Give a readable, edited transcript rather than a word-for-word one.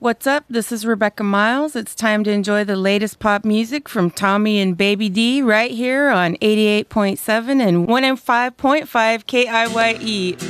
What's up? This is Rebecca Miles. It's time to enjoy the latest pop music from Tommy and Baby D right here on 88.7 and 105.5 KIYE.